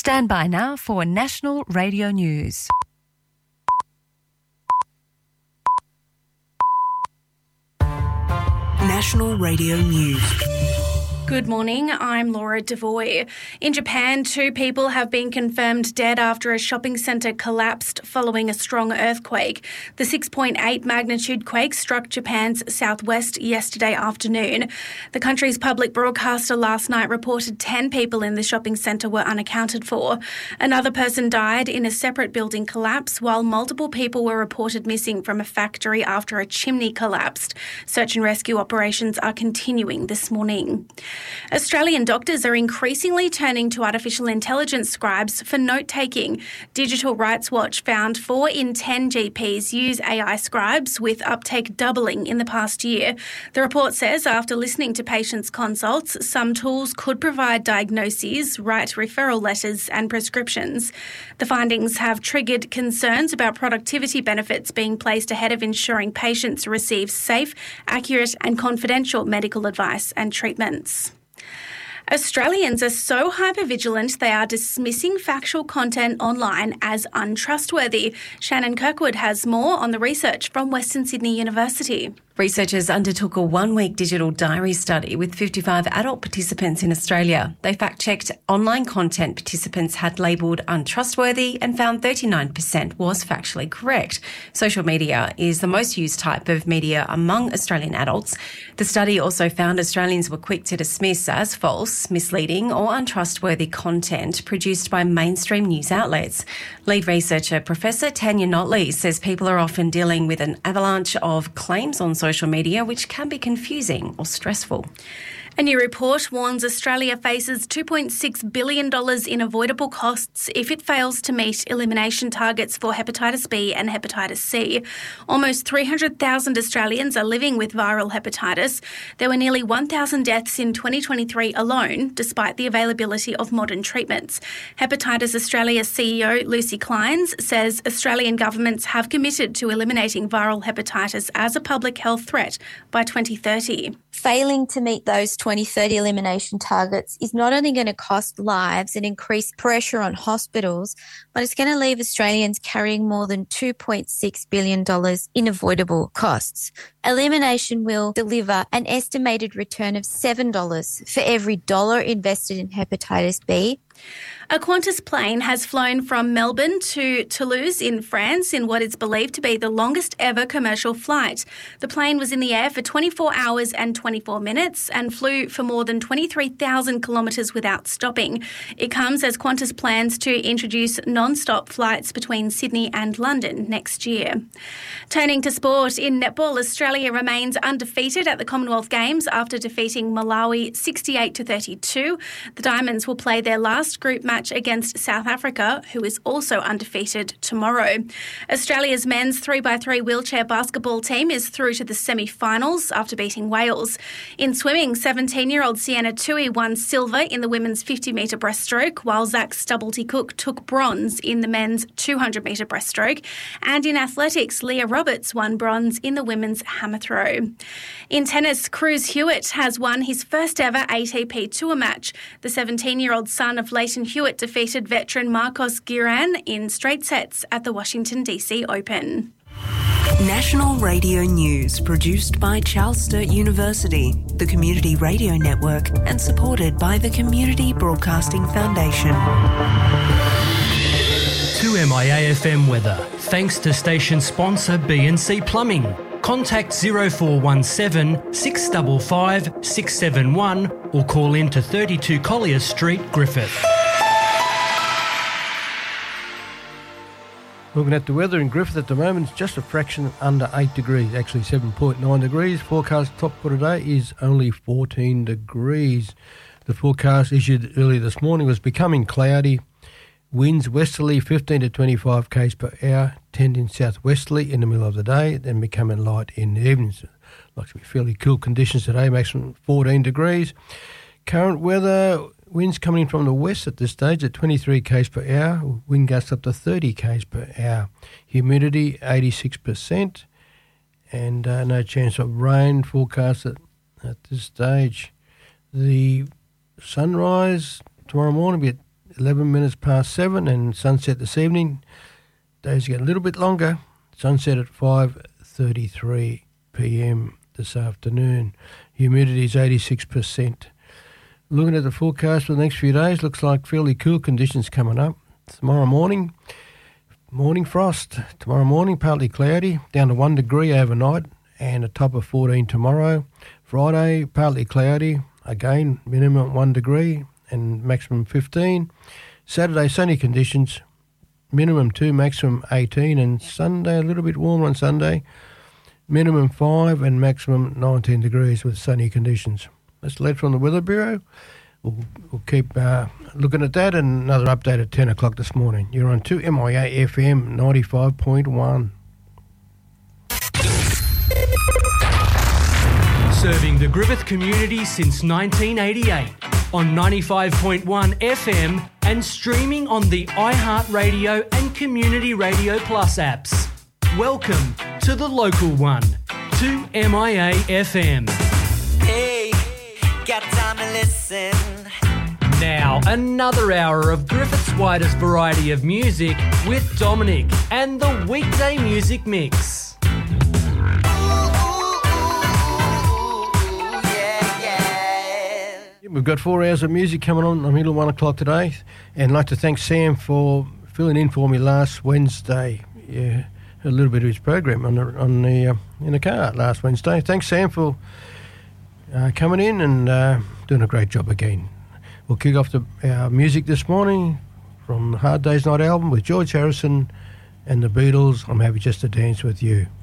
Stand by now for National Radio News. National Radio News. Good morning, I'm Laura Devoy. In Japan, 2 people have been confirmed dead after a shopping centre collapsed following a strong earthquake. The 6.8 magnitude quake struck Japan's southwest yesterday afternoon. The country's public broadcaster last night reported 10 people in the shopping centre were unaccounted for. Another person died in a separate building collapse, while multiple people were reported missing from a factory after a chimney collapsed. Search and rescue operations are continuing this morning. Australian doctors are increasingly turning to artificial intelligence scribes for note-taking. Digital Rights Watch found 4 in 10 GPs use AI scribes, with uptake doubling in the past year. The report says after listening to patients' consults, some tools could provide diagnoses, write referral letters and prescriptions. The findings have triggered concerns about productivity benefits being placed ahead of ensuring patients receive safe, accurate and confidential medical advice and treatments. Australians are so hypervigilant they are dismissing factual content online as untrustworthy. Shannon Kirkwood has more on the research from Western Sydney University. Researchers undertook a 1-week digital diary study with 55 adult participants in Australia. They fact-checked online content participants had labelled untrustworthy and found 39% was factually correct. Social media is the most used type of media among Australian adults. The study also found Australians were quick to dismiss as false, misleading or untrustworthy content produced by mainstream news outlets. Lead researcher Professor Tanya Notley says people are often dealing with an avalanche of claims on social media, which can be confusing or stressful. A new report warns Australia faces $2.6 billion in avoidable costs if it fails to meet elimination targets for hepatitis B and hepatitis C. Almost 300,000 Australians are living with viral hepatitis. There were nearly 1,000 deaths in 2023 alone, despite the availability of modern treatments. Hepatitis Australia CEO Lucy Clines says Australian governments have committed to eliminating viral hepatitis as a public health threat by 2030. Failing to meet those 2030 elimination targets is not only going to cost lives and increase pressure on hospitals, but it's going to leave Australians carrying more than $2.6 billion in avoidable costs. Elimination will deliver an estimated return of $7 for every dollar invested in hepatitis B. A Qantas plane has flown from Melbourne to Toulouse in France in what is believed to be the longest ever commercial flight. The plane was in the air for 24 hours and 24 minutes and flew for more than 23,000 kilometres without stopping. It comes as Qantas plans to introduce non-stop flights between Sydney and London next year. Turning to sport, in netball, Australia remains undefeated at the Commonwealth Games after defeating Malawi 68-32. The Diamonds will play their last group match against South Africa, who is also undefeated, tomorrow. Australia's men's 3x3 wheelchair basketball team is through to the semi-finals after beating Wales. In swimming, 17-year-old Sienna Tui won silver in the women's 50-metre breaststroke, while Zach Stubblety-Cook took bronze in the men's 200-metre breaststroke. And in athletics, Leah Roberts won bronze in the women's hammer throw. In tennis, Cruz Hewitt has won his first ever ATP Tour match. The 17-year-old son of Leighton Hewitt defeated veteran Marcos Giron in straight sets at the Washington DC Open. National Radio News, produced by Charles Sturt University, the Community Radio Network, and supported by the Community Broadcasting Foundation. 2MIA-FM weather, thanks to station sponsor B&C Plumbing. Contact 0417 655 671 or call in to 32 Collier Street, Griffith. Looking at the weather in Griffith at the moment, it's just a fraction under 8 degrees, actually 7.9 degrees. Forecast top for today is only 14 degrees. The forecast issued earlier this morning was becoming cloudy. Winds westerly 15 to 25 k's per hour, tending southwesterly in the middle of the day, then becoming light in the evenings. Looks to be fairly cool conditions today, maximum 14 degrees. Current weather, winds coming in from the west at this stage at 23 k's per hour, wind gusts up to 30 k's per hour. Humidity 86% and no chance of rain forecast at this stage. The sunrise tomorrow morning will be at 11 minutes past 7, and sunset this evening. Days get a little bit longer. Sunset at 5:33 p.m. this afternoon. Humidity is 86%. Looking at the forecast for the next few days, looks like fairly cool conditions coming up. Tomorrow morning frost. Tomorrow morning, partly cloudy, down to 1 degree overnight, and a top of 14 tomorrow. Friday, partly cloudy, again, minimum 1 degree and maximum 15. Saturday, sunny conditions, minimum 2, maximum 18, and Sunday, a little bit warmer on Sunday, minimum 5 and maximum 19 degrees with sunny conditions. That's lead from the Weather Bureau. We'll keep looking at that, and another update at 10 o'clock this morning. You're on 2MIA FM 95.1. Serving the Griffith community since 1988 on 95.1 FM and streaming on the iHeartRadio and Community Radio Plus apps. Welcome to the local one, 2MIA FM. Hey, got time to listen. Now, another hour of Griffith's widest variety of music with Dominic and the Weekday Music Mix. We've got 4 hours of music coming on until 1 o'clock today, and I'd like to thank Sam for filling in for me last Wednesday. Yeah, a little bit of his program in the car last Wednesday. Thanks, Sam, for coming in and doing a great job again. We'll kick off our music this morning from the Hard Day's Night album with George Harrison and the Beatles. I'm Happy Just to Dance With You.